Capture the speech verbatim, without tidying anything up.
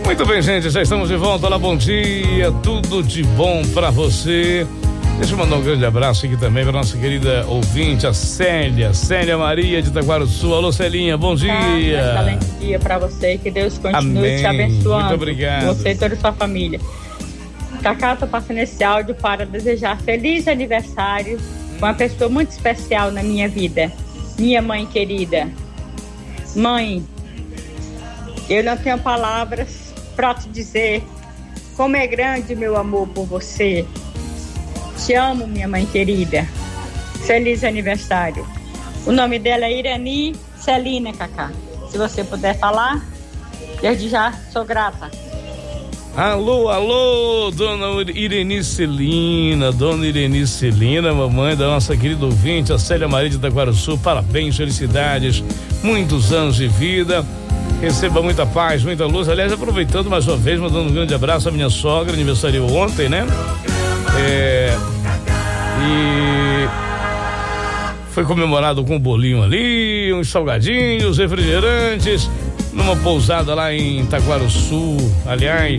Muito bem, gente, já estamos de volta. Olá, bom dia, tudo de bom pra você. Deixa eu mandar um grande abraço aqui também para nossa querida ouvinte, a Célia, Célia Maria de Itaquaruçu. Alô, Celinha, bom dia. Um excelente dia para você, que Deus continue Amém. te abençoando. Muito obrigado. Você e toda a sua família. Cacá, tô passando esse áudio para desejar feliz aniversário com uma pessoa muito especial na minha vida, minha mãe querida. Mãe, eu não tenho palavras para te dizer como é grande meu amor por você. Te amo, minha mãe querida. Feliz aniversário. O nome dela é Irani Celina, Cacá. Se você puder falar, desde já sou grata. Alô, alô, dona Ireni Celina, dona Ireni Celina, mamãe da nossa querida ouvinte, a Célia Maria de Itaquaruçu. Parabéns, felicidades, muitos anos de vida. Receba muita paz, muita luz. Aliás, aproveitando mais uma vez, mandando um grande abraço à minha sogra, aniversariou ontem, né? É, e foi comemorado com um bolinho ali, uns salgadinhos, refrigerantes, numa pousada lá em Itaquaruçu. Aliás,